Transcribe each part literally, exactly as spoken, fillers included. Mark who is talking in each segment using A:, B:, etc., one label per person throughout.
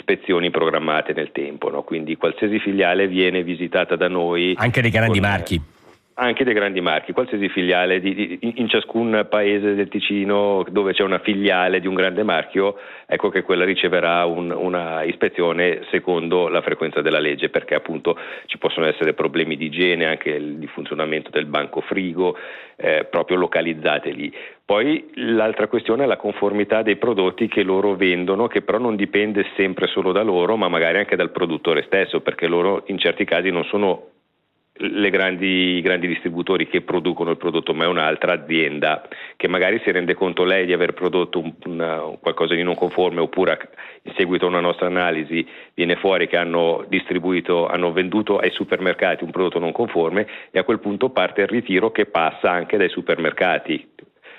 A: ispezioni programmate nel tempo, no? Quindi qualsiasi filiale viene visitata da noi.
B: Anche dei grandi
A: con,
B: marchi.
A: Anche dei grandi marchi, qualsiasi filiale di, di, in ciascun paese del Ticino dove c'è una filiale di un grande marchio, ecco che quella riceverà un, una ispezione secondo la frequenza della legge, perché appunto ci possono essere problemi di igiene, anche di funzionamento del banco frigo, eh, proprio localizzate lì. Poi l'altra questione è la conformità dei prodotti che loro vendono, che però non dipende sempre solo da loro, ma magari anche dal produttore stesso, perché loro in certi casi non sono le grandi, i grandi distributori che producono il prodotto, ma è un'altra azienda che magari si rende conto lei di aver prodotto un, una, qualcosa di non conforme, oppure in seguito a una nostra analisi viene fuori che hanno distribuito, hanno venduto ai supermercati un prodotto non conforme, e a quel punto parte il ritiro che passa anche dai supermercati.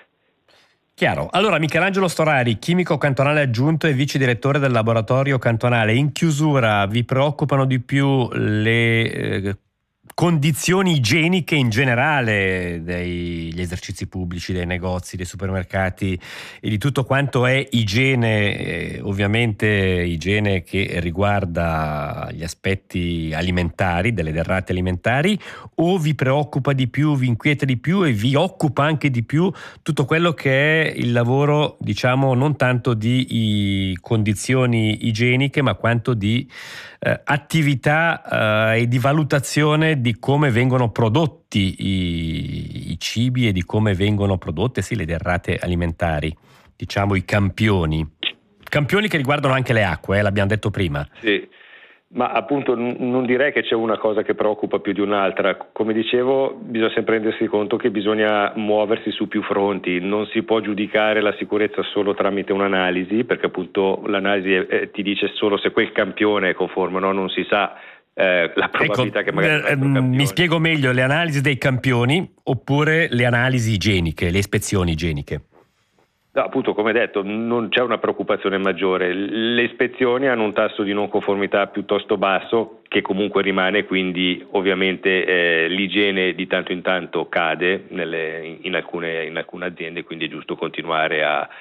B: Chiaro. Allora, Michelangelo Storari, chimico cantonale aggiunto e vice direttore del laboratorio cantonale. In chiusura, vi preoccupano di più le eh, condizioni igieniche in generale degli esercizi pubblici, dei negozi, dei supermercati e di tutto quanto è igiene, eh, ovviamente igiene che riguarda gli aspetti alimentari, delle derrate alimentari, o vi preoccupa di più, vi inquieta di più e vi occupa anche di più tutto quello che è il lavoro, diciamo, non tanto di condizioni igieniche, ma quanto di eh, attività eh, e di valutazione di come vengono prodotti i, i cibi e di come vengono prodotte, sì, le derrate alimentari, diciamo i campioni. Campioni che riguardano anche le acque, eh, l'abbiamo detto prima.
A: Sì. Ma appunto non direi che c'è una cosa che preoccupa più di un'altra. Come dicevo, bisogna sempre rendersi conto che bisogna muoversi su più fronti, non si può giudicare la sicurezza solo tramite un'analisi, perché appunto l'analisi eh, ti dice solo se quel campione è conforme, no? Non si sa eh, la probabilità
B: ecco,
A: che magari
B: eh, mi spiego meglio, le analisi dei campioni oppure le analisi igieniche, le ispezioni igieniche.
A: No, appunto, come detto, non c'è una preoccupazione maggiore. Le ispezioni hanno un tasso di non conformità piuttosto basso, che comunque rimane, quindi ovviamente eh, l'igiene di tanto in tanto cade nelle, in, alcune, in alcune aziende, quindi è giusto continuare a,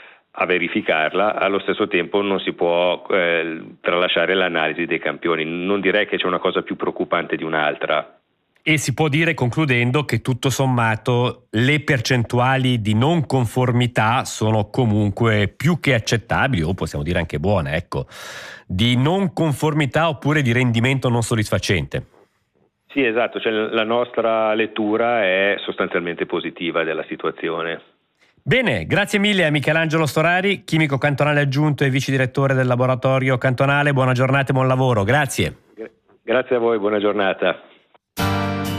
A: a verificarla. Allo stesso tempo non si può eh, tralasciare l'analisi dei campioni. Non direi che c'è una cosa più preoccupante di un'altra.
B: E si può dire, concludendo, che tutto sommato le percentuali di non conformità sono comunque più che accettabili, o possiamo dire anche buone, ecco, di non conformità oppure di rendimento non soddisfacente.
A: Sì, esatto, cioè la nostra lettura è sostanzialmente positiva della situazione.
B: Bene, grazie mille a Michelangelo Storari, chimico cantonale aggiunto e vice direttore del laboratorio cantonale. Buona giornata e buon lavoro, grazie.
A: Grazie a voi, buona giornata.